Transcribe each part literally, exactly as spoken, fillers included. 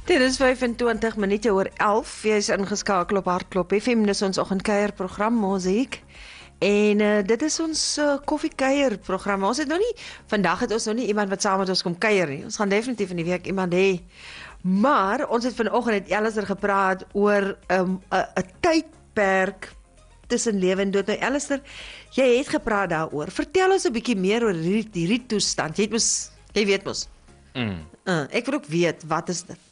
Dit is vyfentwintig minute oor elf. Jy is ingeskakel op Hartklop F M, dis ons oggendkuierprogram Musiek. En uh, dit is ons uh, koffiekuier program. Ons het nou nie, vandag het ons nou nie iemand wat saam met ons kom kuier nie. Ons gaan definitief in die week iemand hê. Maar ons het vanoggend met Alistair gepraat oor 'n um, 'n tydperk tussen lewe en dood. Nou Alistair, jy het gepraat daaroor. Vertel ons 'n bietjie meer oor hierdie, hierdie toestand. Jy het mos, jy weet mos. Mm. Uh, ek wil ook weet, wat is dit?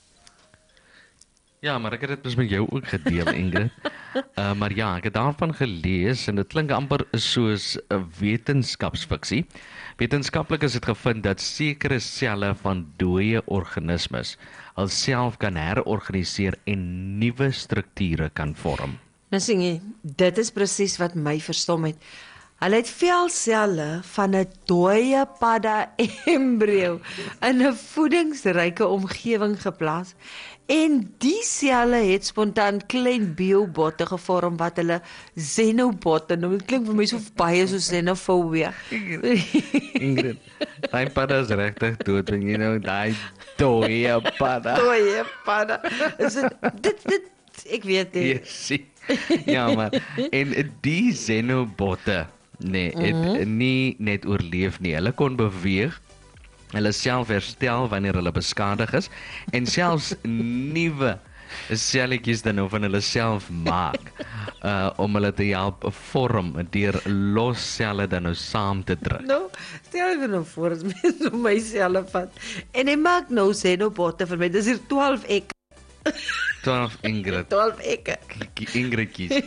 Ja, maar ek het dit dus met jou ook gedeel, Ingrid. uh, maar ja, ek het daarvan gelees en dit klink amper soos 'n wetenskapsfiksie. Wetenskaplik is dit gevind dat sekere selle van dooie organismes alself kan herorganiseer en nuwe strukture kan vorm. Nou sien jy, dit is presies wat my verstom het. Hulle het velselle van 'n dooie padda embrio in 'n voedingsryke omgewing geplaas en die selle het spontaan klein biobotte gevorm wat hulle xenobotte noem. Dit klink vir my so baie so xenofobia. Ingrid, daai padda is regtig dood, en jy nou daai dooie padda. Dooie padda. Is dit dit dit ek weet nie. Yes, ja, maar en die xenobotte nee, het mm-hmm. nie net oorleef nie. Hulle kon beweeg, hulle self herstel wanneer hulle beskadig is en selfs nuwe selletjies dan nou van hulle self maak uh, om hulle te help vorm deur los selle dan nou saam te druk. Nou, stel jy nou voor as mens om my selle vat en hy maak nou xenobotte vir my. Dis hier twaalf ek. twaalf Ingrid. twaalf ekke. Ingridjies.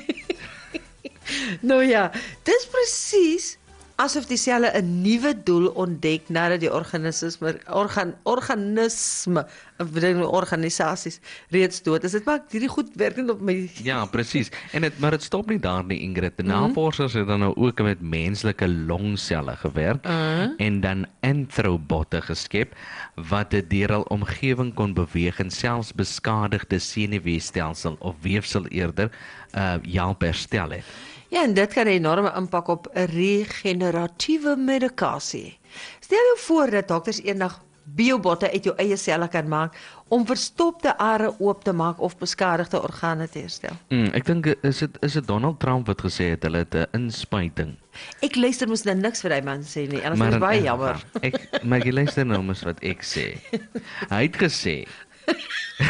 Nou ja, dis presies asof die selle 'n nuwe doel ontdek nadat die organisme organ organisme of organisasies reeds dood is. Dit maak hierdie goed werkend op my. Ja, presies. En dit maar dit stop nie daar nie, Ingrid. Die navorsers het dan nou ook met menslike longselle gewerk uh-huh. en dan anthrobotte geskep wat dit deur hul omgewing kon beweeg en selfs beskadigde senuweestelsel of weefsel eerder uh help herstel het. Ja, en dit kan 'n enorme impak op 'n regeneratiewe medikasie. Stel jou voor dat dokters eendag biobotte uit jou eie selle kan maak om verstopte are oop te maak of beskadigde organe te herstel. Mm, ek dink is dit is dit Donald Trump wat gesê het hulle het 'n inspuiting. Ek luister mos nou niks vir daai man sê nie. En dit is baie jammer. Ek maar jy luister nou mos wat ek sê. Hy het gesê